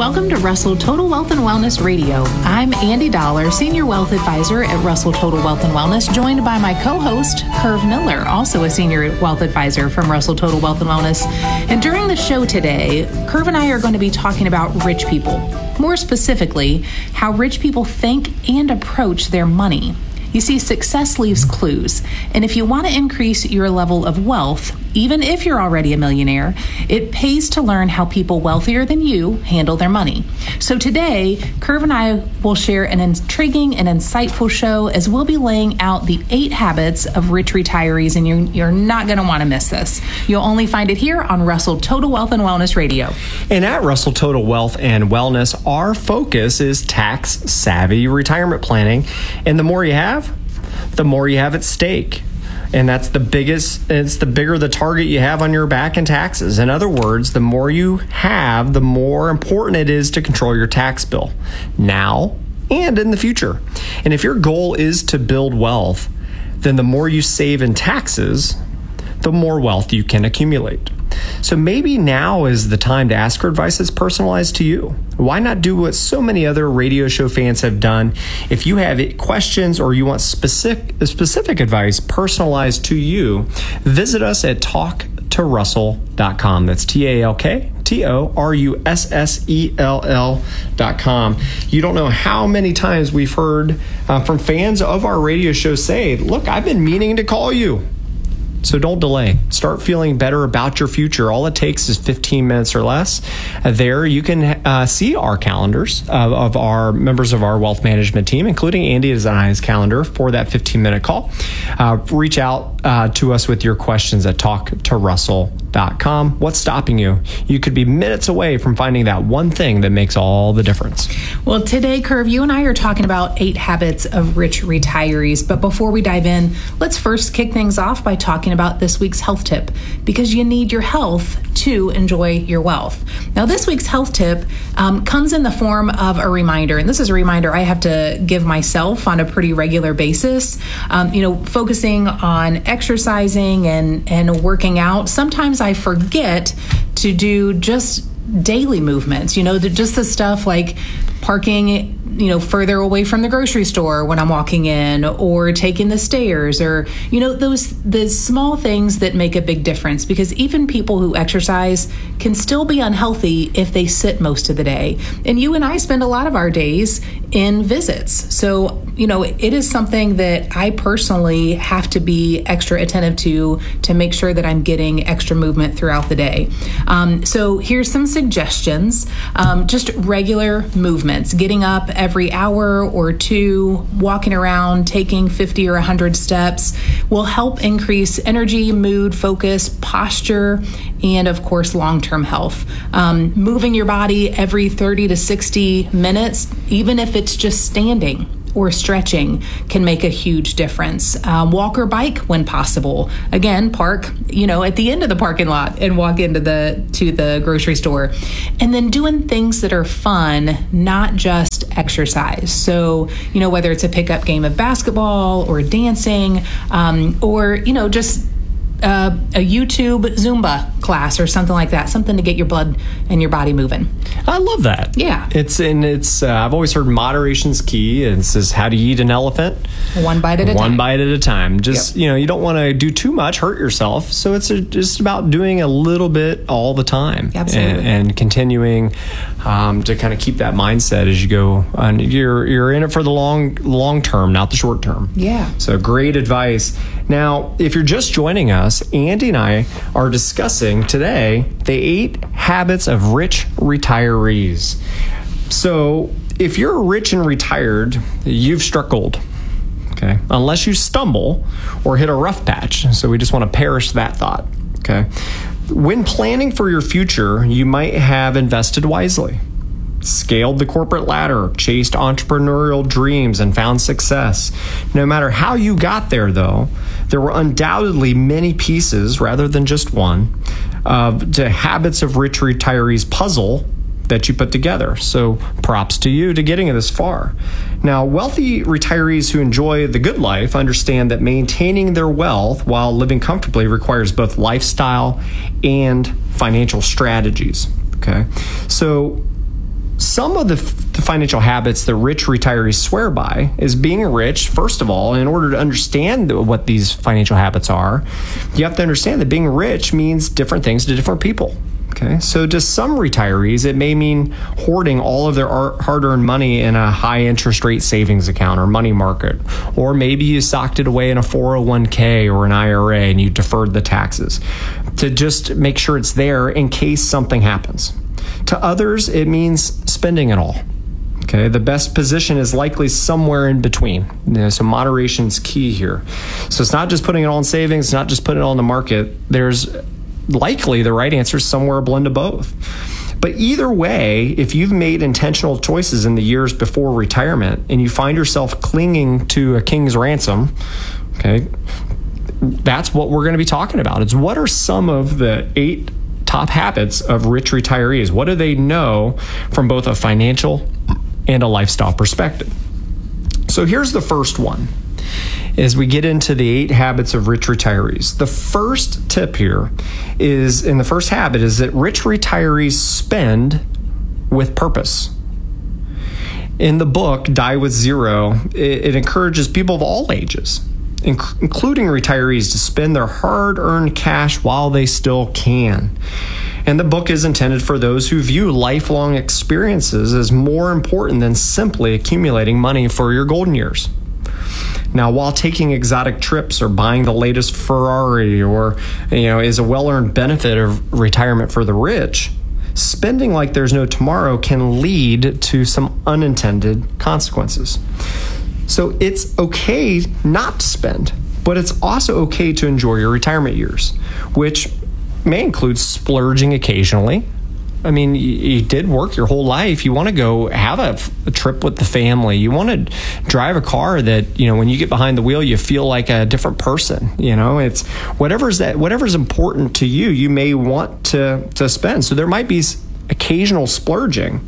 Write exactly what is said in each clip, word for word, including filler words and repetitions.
Welcome to Russell Total Wealth and Wellness Radio. I'm Andy Dollar, Senior Wealth Advisor at Russell Total Wealth and Wellness, joined by my co-host, Curve Miller, also a Senior Wealth Advisor from Russell Total Wealth and Wellness. And during the show today, Curve and I are going to be talking about rich people. More specifically, how rich people think and approach their money. You see, success leaves clues, and if you want to increase your level of wealth, even if you're already a millionaire, it pays to learn how people wealthier than you handle their money. So today, Curve and I will share an intriguing and insightful show as we'll be laying out the eight habits of rich retirees, and you're, you're not going to want to miss this. You'll only find it here on Russell Total Wealth and Wellness Radio. And at Russell Total Wealth and Wellness, our focus is tax-savvy retirement planning, and the more you have, the more you have at stake. And that's the biggest, it's the bigger the target you have on your back in taxes. In other words, the more you have, the more important it is to control your tax bill now and in the future. And if your goal is to build wealth, then the more you save in taxes, the more wealth you can accumulate. So maybe now is the time to ask for advice that's personalized to you. Why not do what so many other radio show fans have done? If you have questions or you want specific specific advice personalized to you, visit us at talk to russell dot com. That's T A L K T O R U S S E L L dot com. You don't know how many times we've heard uh, from fans of our radio show say, look, I've been meaning to call you. So don't delay. Start feeling better about your future. All it takes is fifteen minutes or less. Uh, there you can uh, see our calendars of, of our members of our wealth management team, including Andy and I's calendar for that fifteen minute call. Uh, reach out uh, to us with your questions at talk to russell dot com. What's stopping you? You could be minutes away from finding that one thing that makes all the difference. Well, today, Curve, you and I are talking about eight habits of rich retirees. But before we dive in, let's first kick things off by talking about this week's health tip, because you need your health to enjoy your wealth. Now, this week's health tip um, comes in the form of a reminder, and this is a reminder I have to give myself on a pretty regular basis. Um, you know, focusing on exercising and, and working out. Sometimes I forget to do just daily movements, you know, the, just the stuff like parking, you know, further away from the grocery store when I'm walking in, or taking the stairs, or, you know, those the small things that make a big difference, because even people who exercise can still be unhealthy if they sit most of the day. And you and I spend a lot of our days in visits. So, you know, it is something that I personally have to be extra attentive to to make sure that I'm getting extra movement throughout the day. Um, so here's some suggestions. Um, just regular movements, getting up every hour or two, walking around, taking fifty or one hundred steps will help increase energy, mood, focus, posture, and of course, long-term health. Um, moving your body every thirty to sixty minutes, even if it's just standing or stretching, can make a huge difference. Um, walk or bike when possible. Again, park, you know, at the end of the parking lot and walk into the to the grocery store. And then doing things that are fun, not just exercise. So, you know, whether it's a pickup game of basketball or dancing, um, or, you know, just Uh, a YouTube Zumba class or something like that, something to get your blood and your body moving. I love that. Yeah. It's, and it's, uh, I've always heard moderation's key. It says how to eat an elephant. One bite at a One time. One bite at a time. Just, yep. you know, you don't want to do too much, hurt yourself. So it's a, just about doing a little bit all the time. Absolutely. And, and continuing um, to kind of keep that mindset as you go. And you're, you're in it for the long, long term, not the short term. Yeah. So great advice. Now, if you're just joining us, Andy and I are discussing today the eight habits of rich retirees. So if you're rich and retired, you've struck gold. Okay. Unless you stumble or hit a rough patch. So we just want to perish that thought. Okay. When planning for your future, you might have invested wisely, scaled the corporate ladder, chased entrepreneurial dreams, and found success. No matter how you got there, though, there were undoubtedly many pieces, rather than just one, of the habits of rich retirees puzzle that you put together. So props to you to getting this far. Now, wealthy retirees who enjoy the good life understand that maintaining their wealth while living comfortably requires both lifestyle and financial strategies. Okay, so some of the, f- the financial habits that rich retirees swear by is being rich. First of all, in order to understand what these financial habits are, you have to understand that being rich means different things to different people. Okay, so to some retirees, it may mean hoarding all of their hard-earned money in a high-interest rate savings account or money market, or maybe you socked it away in a four oh one k or an I R A and you deferred the taxes to just make sure it's there in case something happens. To others, it means spending it all. Okay, the best position is likely somewhere in between. You know, so moderation is key here. So it's not just putting it all in savings, it's not just putting it all in the market. There's likely the right answer is somewhere a blend of both. But either way, if you've made intentional choices in the years before retirement and you find yourself clinging to a king's ransom, okay, that's what we're going to be talking about. It's what are some of the eight top habits of rich retirees? What do they know from both a financial and a lifestyle perspective? So here's the first one. As we get into the eight habits of rich retirees, the first tip here is, in the first habit, is that rich retirees spend with purpose. In the book, Die with Zero, it, it encourages people of all ages, inc- including retirees, to spend their hard-earned cash while they still can. And the book is intended for those who view lifelong experiences as more important than simply accumulating money for your golden years. Now, while taking exotic trips or buying the latest Ferrari or, you know, is a well-earned benefit of retirement for the rich, spending like there's no tomorrow can lead to some unintended consequences. So it's okay not to spend, but it's also okay to enjoy your retirement years, which may include splurging occasionally. I mean, you, you did work your whole life. You want to go have a, a trip with the family. You want to drive a car that, you know, when you get behind the wheel, you feel like a different person. You know, it's whatever's that, whatever's important to you, you may want to, to spend. So there might be occasional splurging,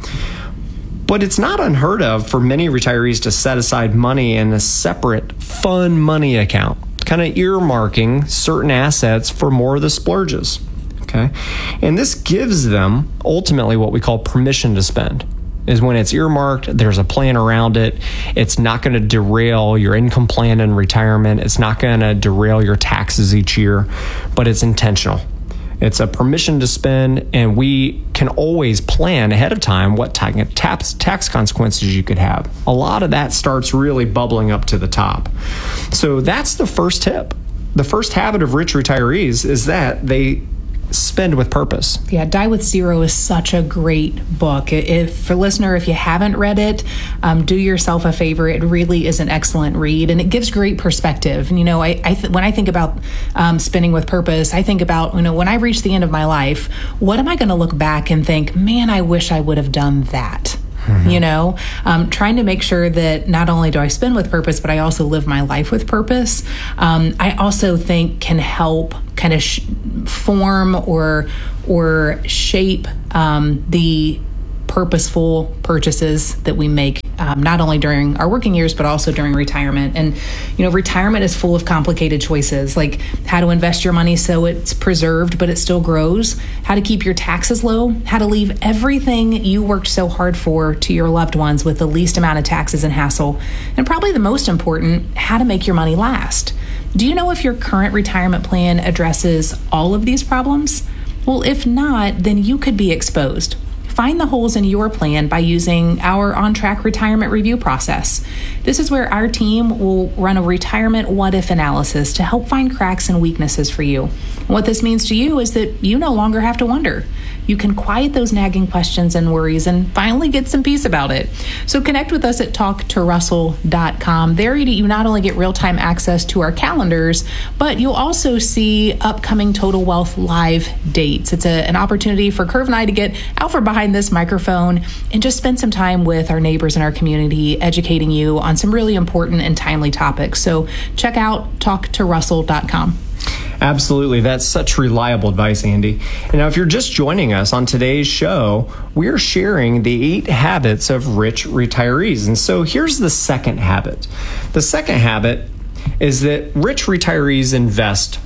but it's not unheard of for many retirees to set aside money in a separate fun money account, kind of earmarking certain assets for more of the splurges. Okay. And this gives them ultimately what we call permission to spend, is when it's earmarked, there's a plan around it. It's not going to derail your income plan in retirement. It's not going to derail your taxes each year, but it's intentional. It's a permission to spend, and we can always plan ahead of time what tax tax consequences you could have. A lot of that starts really bubbling up to the top. So that's the first tip. The first habit of rich retirees is that they spend with purpose. Yeah, Die with Zero is such a great book. If for listener, if you haven't read it, um, do yourself a favor. It really is an excellent read, and it gives great perspective. And you know, I, I th- when I think about um, spending with purpose, I think about, you know, when I reach the end of my life, what am I going to look back and think, man, I wish I would have done that. Mm-hmm. You know, um, trying to make sure that not only do I spend with purpose, but I also live my life with purpose. Um, I also think can help kind of sh- form or or shape um, the purposeful purchases that we make, um, not only during our working years, but also during retirement. And, you know, retirement is full of complicated choices, like how to invest your money so it's preserved, but it still grows, how to keep your taxes low, how to leave everything you worked so hard for to your loved ones with the least amount of taxes and hassle, and probably the most important, how to make your money last. Do you know if your current retirement plan addresses all of these problems? Well, if not, then you could be exposed. Find the holes in your plan by using our on-track retirement review process. This is where our team will run a retirement what-if analysis to help find cracks and weaknesses for you. What this means to you is that you no longer have to wonder. You can quiet those nagging questions and worries and finally get some peace about it. So connect with us at talk to russell dot com. There you not only get real-time access to our calendars, but you'll also see upcoming Total Wealth Live dates. It's a, an opportunity for Curve and I to get out from behind this microphone and just spend some time with our neighbors in our community, educating you on some really important and timely topics. So check out talk to russell dot com. Absolutely. That's such reliable advice, Andy. And now, if you're just joining us on today's show, we're sharing the eight habits of rich retirees. And so here's the second habit. The second habit is that rich retirees invest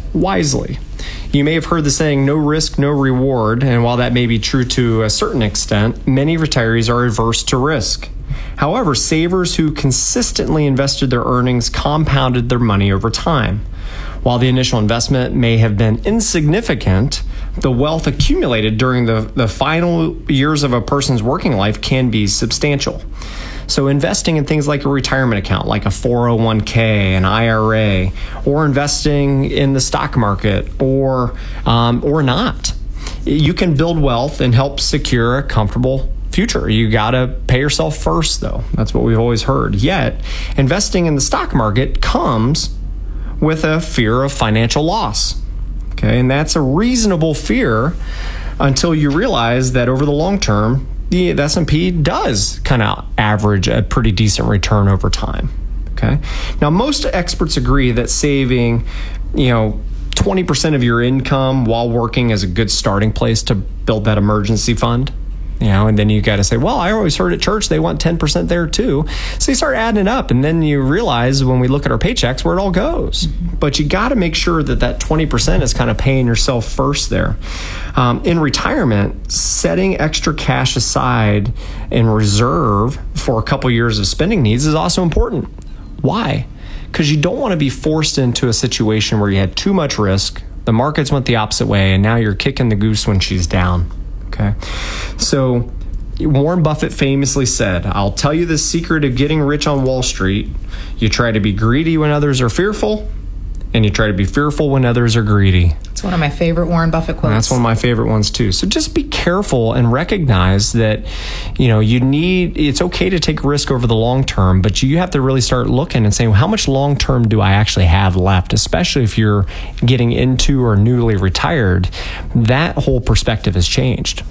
wisely. You may have heard the saying, no risk, no reward. And while that may be true to a certain extent, many retirees are averse to risk. However, savers who consistently invested their earnings compounded their money over time. While the initial investment may have been insignificant, the wealth accumulated during the, the final years of a person's working life can be substantial. So investing in things like a retirement account, like a four oh one k, an I R A, or investing in the stock market, or um, or not, you can build wealth and help secure a comfortable future. You got to pay yourself first, though. That's what we've always heard. Yet, investing in the stock market comes with a fear of financial loss. Okay, and that's a reasonable fear until you realize that over the long term, the S and P does kind of average a pretty decent return over time. Okay. Now, most experts agree that saving, you know, twenty percent of your income while working is a good starting place to build that emergency fund. You know, and then you got to say, well, I always heard at church they want ten percent there too. So you start adding it up, and then you realize when we look at our paychecks where it all goes. But you got to make sure that that twenty percent is kind of paying yourself first there. Um, in retirement, setting extra cash aside in reserve for a couple years of spending needs is also important. Why? Because you don't want to be forced into a situation where you had too much risk, the markets went the opposite way, and now you're kicking the goose when she's down. Okay, so Warren Buffett famously said, I'll tell you the secret of getting rich on Wall Street. You try to be greedy when others are fearful, and you try to be fearful when others are greedy. It's one of my favorite Warren Buffett quotes. And that's one of my favorite ones too. So just be careful and recognize that, you know, you need, it's okay to take risk over the long term, but you have to really start looking and saying, well, how much long term do I actually have left? Especially if you're getting into or newly retired, that whole perspective has changed.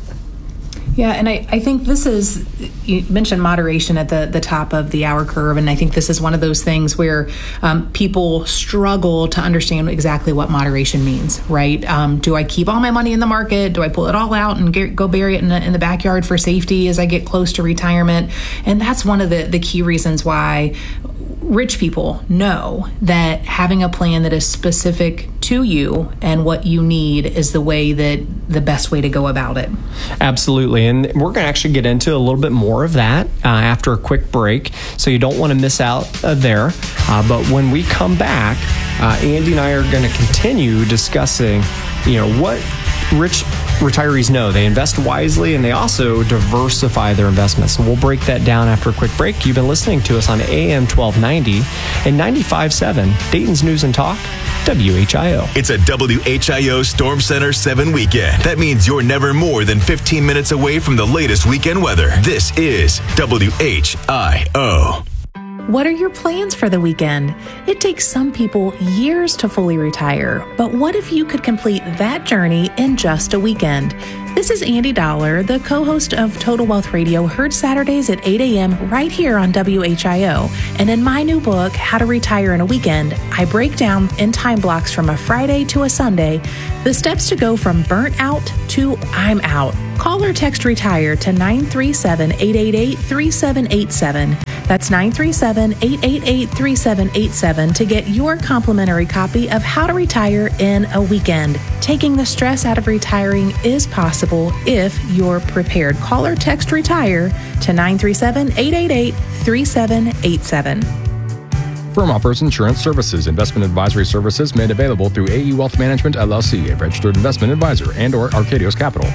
Yeah, and I, I think this is, you mentioned moderation at the, the top of the hour curve, and I think this is one of those things where um, people struggle to understand exactly what moderation means, right? Um, do I keep all my money in the market? Do I pull it all out and get, go bury it in the, in the backyard for safety as I get close to retirement? And that's one of the, the key reasons why rich people know that having a plan that is specific to you and what you need is the way that the best way to go about it. Absolutely. And we're going to actually get into a little bit more of that uh, after a quick break. So you don't want to miss out uh, there. Uh, but when we come back, uh, Andy and I are going to continue discussing, you know, what rich retirees know. They invest wisely and they also diversify their investments. So we'll break that down after a quick break. You've been listening to us on A M twelve ninety and ninety-five point seven, Dayton's News and Talk, W H I O. It's a W H I O Storm Center seven weekend. That means you're never more than fifteen minutes away from the latest weekend weather. This is W H I O. What are your plans for the weekend? It takes some people years to fully retire, but what if you could complete that journey in just a weekend? This is Andy Dollar, the co-host of Total Wealth Radio, heard Saturdays at eight a.m. right here on W H I O. And in my new book, How to Retire in a Weekend, I break down in time blocks from a Friday to a Sunday the steps to go from burnt out to I'm out. Call or text RETIRE to nine three seven, eight eight eight, three seven eight seven. That's nine three seven, eight eight eight, three seven eight seven to get your complimentary copy of How to Retire in a Weekend. Taking the stress out of retiring is possible if you're prepared. Call or text RETIRE to nine three seven, eight eight eight, three seven eight seven. Firm offers insurance services. Investment advisory services made available through A E Wealth Management, L L C, a registered investment advisor, and or Arcadios Capital.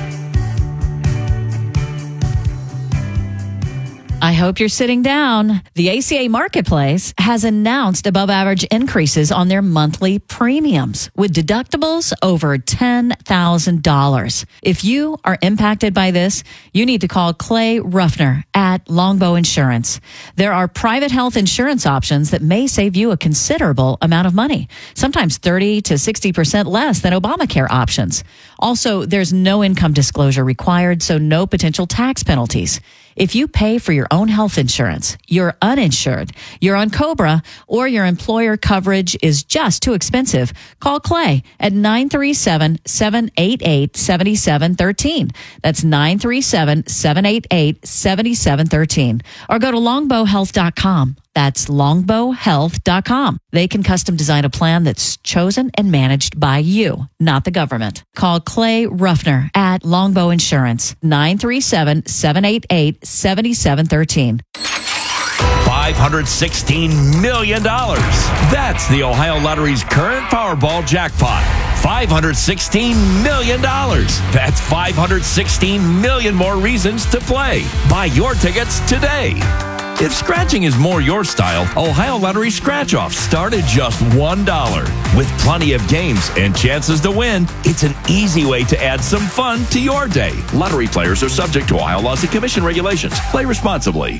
I hope you're sitting down. The A C A Marketplace has announced above average increases on their monthly premiums with deductibles over ten thousand dollars. If you are impacted by this, you need to call Clay Ruffner at Longbow Insurance. There are private health insurance options that may save you a considerable amount of money, sometimes thirty to sixty percent less than Obamacare options. Also, there's no income disclosure required, so no potential tax penalties. If you pay for your own health insurance, you're uninsured, you're on COBRA, or your employer coverage is just too expensive, call Clay at nine three seven, seven eight eight, seven seven one three. That's nine three seven, seven eight eight, seven seven one three. Or go to longbow health dot com. That's longbow health dot com. They can custom design a plan that's chosen and managed by you, not the government. Call Clay Ruffner at Longbow Insurance, nine three seven, seven eight eight, seven seven one three. five hundred sixteen million dollars. That's the Ohio Lottery's current Powerball jackpot. five hundred sixteen million dollars. That's five hundred sixteen million more reasons to play. Buy your tickets today. If scratching is more your style, Ohio Lottery Scratch-Offs start at just one dollar. With plenty of games and chances to win, it's an easy way to add some fun to your day. Lottery players are subject to Ohio laws and commission regulations. Play responsibly.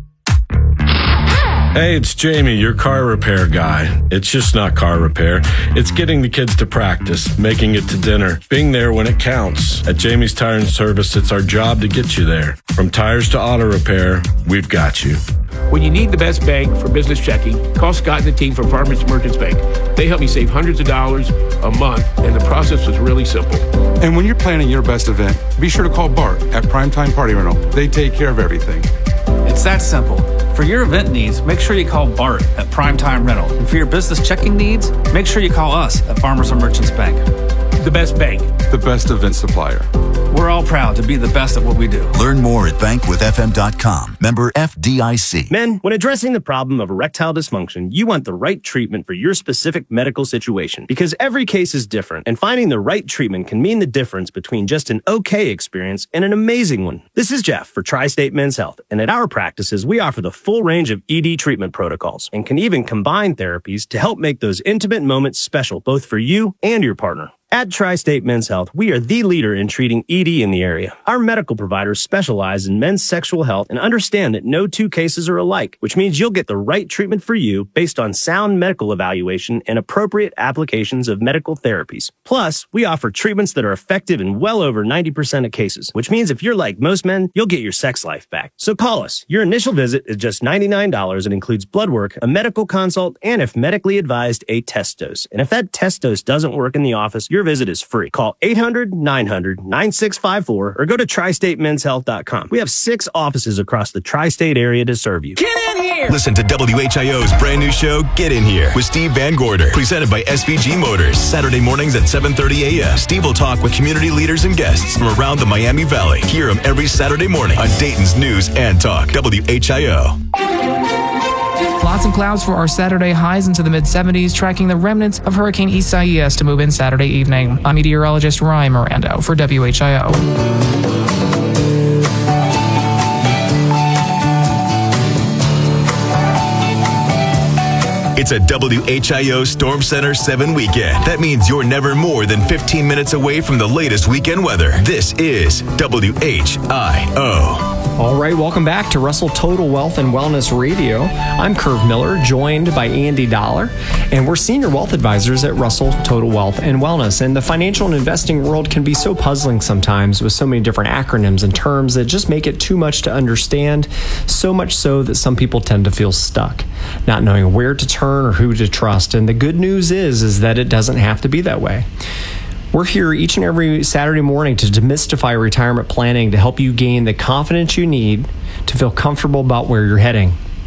Hey, it's Jamie, your car repair guy. It's just not car repair. It's getting the kids to practice, making it to dinner, being there when it counts. At Jamie's Tire and Service, it's our job to get you there. From tires to auto repair, we've got you. When you need the best bank for business checking, call Scott and the team from Farmers Merchants Bank. They help me save hundreds of dollars a month, and the process was really simple. And when you're planning your best event, be sure to call Bart at Primetime Party Rental. They take care of everything. It's that simple. For your event needs, make sure you call Bart at Primetime Rental. And for your business checking needs, make sure you call us at Farmers and Merchants Bank. The best bank. The best event supplier. We're all proud to be the best at what we do. Learn more at bank with f m dot com. Member F D I C. Men, when addressing the problem of erectile dysfunction, you want the right treatment for your specific medical situation because every case is different, and finding the right treatment can mean the difference between just an okay experience and an amazing one. This is Jeff for Tri-State Men's Health, and at our practices, we offer the full range of E D treatment protocols and can even combine therapies to help make those intimate moments special both for you and your partner. At Tri-State Men's Health, we are the leader in treating E D in the area. Our medical providers specialize in men's sexual health and understand that no two cases are alike, which means you'll get the right treatment for you based on sound medical evaluation and appropriate applications of medical therapies. Plus, we offer treatments that are effective in well over ninety percent of cases, which means if you're like most men, you'll get your sex life back. So call us. Your initial visit is just ninety-nine dollars and includes blood work, a medical consult, and if medically advised, a test dose. And if that test dose doesn't work in the office, you're Your visit is free. Call eight hundred, nine hundred, nine six five four or go to tri state men's health dot com. We have six offices across the tri-state area to serve you. Get in here! Listen to W H I O's brand new show, Get In Here, with Steve Van Gorder, presented by S V G Motors. Saturday mornings at seven thirty a.m. Steve will talk with community leaders and guests from around the Miami Valley. Hear him every Saturday morning on Dayton's News and Talk, W H I O. Lots of clouds for our Saturday, highs into the mid seventies, tracking the remnants of Hurricane Isaias to move in Saturday evening. I'm meteorologist Ryan Mirando for W H I O. It's a W H I O Storm Center seven weekend. That means you're never more than fifteen minutes away from the latest weekend weather. This is W H I O. All right, welcome back to Russell Total Wealth and Wellness Radio. I'm Curve Miller, joined by Andy Dollar, and we're senior wealth advisors at Russell Total Wealth and Wellness. And the financial and investing world can be so puzzling sometimes with so many different acronyms and terms that just make it too much to understand, so much so that some people tend to feel stuck, not knowing where to turn or who to trust. And the good news is, is that it doesn't have to be that way. We're here each and every Saturday morning to demystify retirement planning to help you gain the confidence you need to feel comfortable about where you're heading.